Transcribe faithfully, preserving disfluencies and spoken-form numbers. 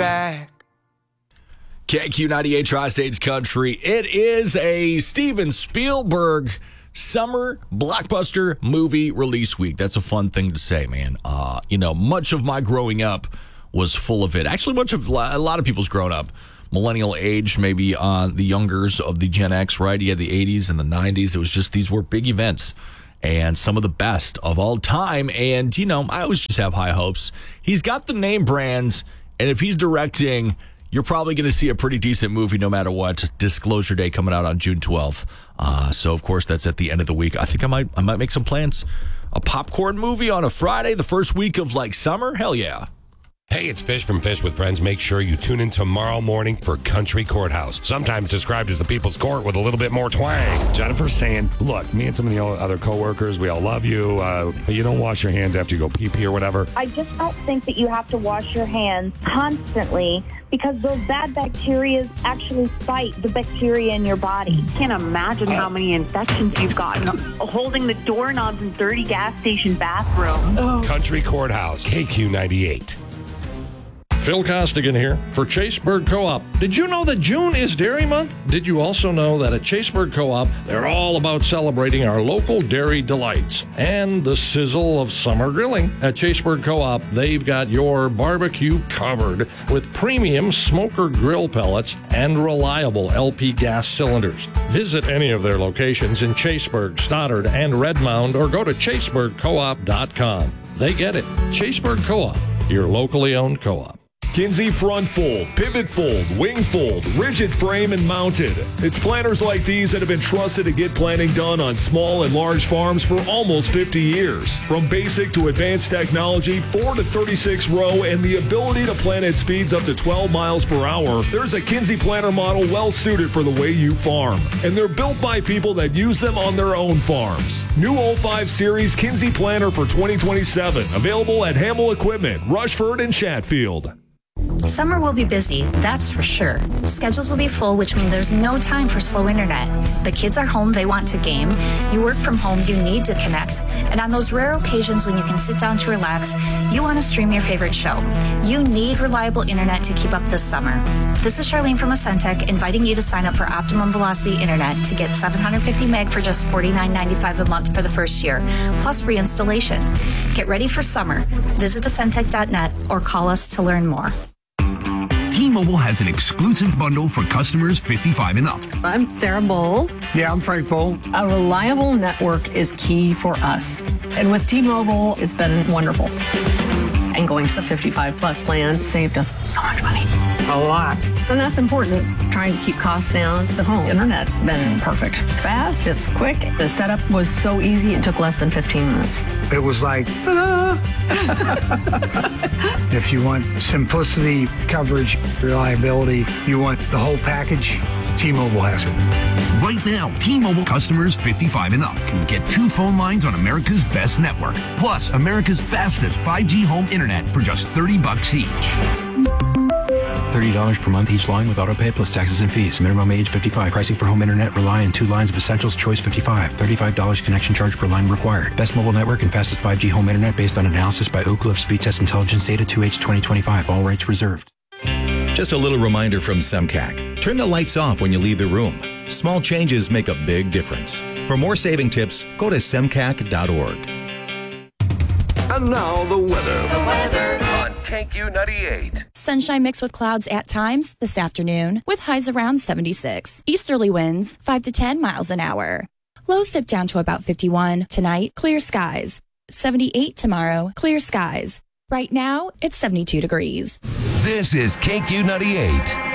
back. K Q ninety-eight Tri-States Country. It is a Steven Spielberg summer blockbuster movie release week. That's a fun thing to say, man. Uh, you know, much of my growing up was full of it. Actually, much of a lot of people's grown up. Millennial age, maybe uh, the youngers of the Gen X, right? You had the eighties and the nineties. It was just, these were big events and some of the best of all time. And, you know, I always just have high hopes. He's got the name brand, and if he's directing, you're probably going to see a pretty decent movie no matter what. Disclosure Day coming out on June twelfth. Uh, so, of course, that's at the end of the week. I think I might I might make some plans. A popcorn movie on a Friday, the first week of, like, summer? Hell yeah. Hey, it's Fish from Fish with Friends. Make sure you tune in tomorrow morning for Country Courthouse, sometimes described as the People's Court with a little bit more twang. Jennifer's saying, look, me and some of the other coworkers, we all love you, uh, but you don't wash your hands after you go pee-pee or whatever. I just don't think that you have to wash your hands constantly because those bad bacteria actually fight the bacteria in your body. I can't imagine how many infections you've gotten holding the doorknobs in dirty gas station bathrooms. Oh. Country Courthouse, K Q ninety-eight. Phil Costigan here for Chaseburg Co-op. Did you know that June is Dairy Month? Did you also know that at Chaseburg Co-op, they're all about celebrating our local dairy delights and the sizzle of summer grilling? At Chaseburg Co-op, they've got your barbecue covered with premium smoker grill pellets and reliable L P gas cylinders. Visit any of their locations in Chaseburg, Stoddard, and Redmond, or go to chaseburg co op dot com. They get it. Chaseburg Co-op, your locally owned co-op. Kinsey Front Fold, Pivot Fold, Wing Fold, Rigid Frame and Mounted. It's planters like these that have been trusted to get planting done on small and large farms for almost fifty years. From basic to advanced technology, four to thirty-six row, and the ability to plant at speeds up to twelve miles per hour, there's a Kinsey planter model well suited for the way you farm. And they're built by people that use them on their own farms. New oh five Series Kinsey planter for twenty twenty-seven. Available at Hamill Equipment, Rushford, and Chatfield. Summer will be busy, that's for sure. Schedules will be full, which means there's no time for slow internet. The kids are home, they want to game. You work from home, you need to connect. And on those rare occasions when you can sit down to relax, you want to stream your favorite show. You need reliable internet to keep up this summer. This is Charlene from Ascentec inviting you to sign up for Optimum Velocity Internet to get seven hundred fifty meg for just forty-nine ninety-five a month for the first year, plus free installation. Get ready for summer. Visit ascentec dot net or call us to learn more. T-Mobile has an exclusive bundle for customers fifty-five and up. I'm Sarah Bowl. Yeah, I'm Frank Bowl. A reliable network is key for us. And with T-Mobile, it's been wonderful. And going to the fifty-five plus plan saved us so much money. A lot. And that's important. Trying to keep costs down. The home internet's been perfect. It's fast, it's quick. The setup was so easy, it took less than fifteen minutes. It was like, ta-da! If you want simplicity, coverage, reliability, you want the whole package, T-Mobile has it. Right now, T-Mobile customers fifty-five and up can get two phone lines on America's best network, plus America's fastest five G home internet for just thirty bucks each. thirty dollars per month each line with autopay plus taxes and fees. Minimum age fifty-five. Pricing for home internet rely on two lines of Essentials Choice fifty-five. thirty-five dollars connection charge per line required. Best mobile network and fastest five G home internet based on analysis by Oak Cliff Speed Test Intelligence Data two H twenty twenty-five. All rights reserved. Just a little reminder from SEMCAC. Turn the lights off when you leave the room. Small changes make a big difference. For more saving tips, go to semcac dot org. And now the weather. The weather on K Q ninety-eight. Sunshine mixed with clouds at times this afternoon with highs around seventy-six. Easterly winds five to ten miles an hour. Lows dip down to about fifty-one. Tonight, clear skies. seventy-eight tomorrow, clear skies. Right now, it's seventy-two degrees. This is K Q ninety-eight.